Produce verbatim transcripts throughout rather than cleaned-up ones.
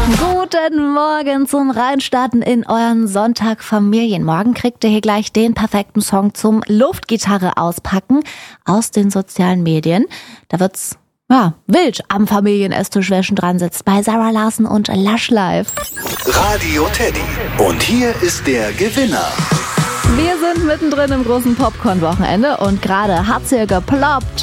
Guten Morgen zum Reinstarten in euren Sonntag Familien. Morgen kriegt ihr hier gleich den perfekten Song zum Luftgitarre auspacken aus den sozialen Medien. Da wird's ja, wild am Familienesstisch, wer schon dran sitzt, bei Sarah Larsen und Lush Live. Radio Teddy. Und hier ist der Gewinner. Wir sind mittendrin im großen Popcorn-Wochenende und gerade hat's hier geploppt.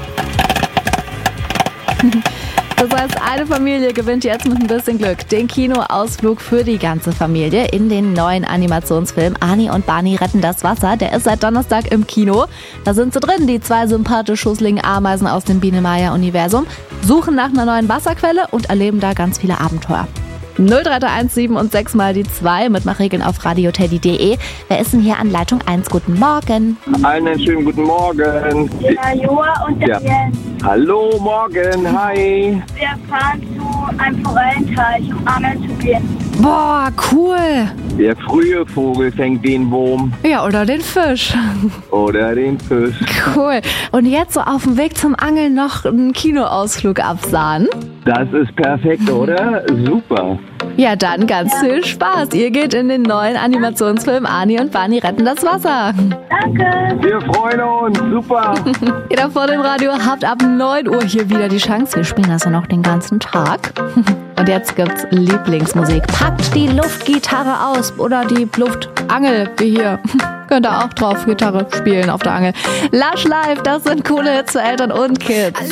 Das heißt, eine Familie gewinnt jetzt mit ein bisschen Glück den Kinoausflug für die ganze Familie in den neuen Animationsfilm Ani und Barney retten das Wasser. Der ist seit Donnerstag im Kino. Da sind sie drin, die zwei sympathisch schusseligen Ameisen aus dem Biene-Meier-Universum, suchen nach einer neuen Wasserquelle und erleben da ganz viele Abenteuer. null drei eins sieben und sechs mal die zwei, Mitmachregeln auf radioteddy punkt de. Wer ist denn hier an Leitung eins? Guten Morgen. Einen schönen guten Morgen. Der Joa und der Ja. Jens. Hallo, morgen, hi. Wir fahren zu einem Forellenteich, um angeln zu gehen. Boah, cool. Der frühe Vogel fängt den Wurm Ja, oder den Fisch. oder den Fisch. Cool. Und jetzt so auf dem Weg zum Angeln noch einen Kinoausflug absahen? Das ist perfekt, oder? Super. Ja, dann ganz viel Spaß. Ihr geht in den neuen Animationsfilm Ani und Barney retten das Wasser. Danke. Wir freuen uns, super. Ihr da vor dem Radio habt ab neun Uhr hier wieder die Chance. Wir spielen das ja noch den ganzen Tag. Und jetzt gibt's Lieblingsmusik. Packt die Luftgitarre aus oder die Luftangel, wie hier. Könnt ihr auch drauf Gitarre spielen auf der Angel. Lush Live, das sind coole Hits für Eltern und Kids.